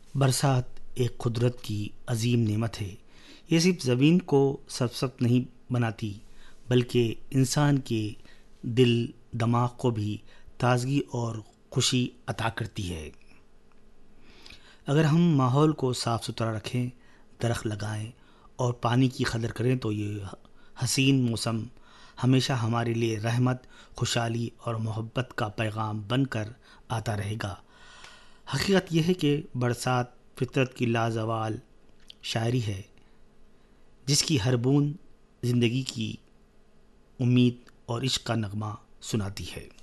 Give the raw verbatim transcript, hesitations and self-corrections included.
बरसात एक कुदरत की अजीम नेमत है। ये सिर्फ ज़मीन को सरसब्ज़ नहीं बनाती, बल्कि इंसान के दिल दिमाग को भी ताजगी और खुशी अता करती है। अगर हम माहौल को साफ़ सुथरा रखें, दरख्त लगाएं और पानी की कदर करें तो ये हसीन मौसम हमेशा हमारे लिए रहमत, खुशहाली और मोहब्बत का पैगाम बनकर आता रहेगा। हकीकत यह है कि बरसात फितरत की लाजवाल शायरी है, जिसकी हर बूंद ज़िंदगी की उम्मीद और इश्क का नगमा सुनाती है।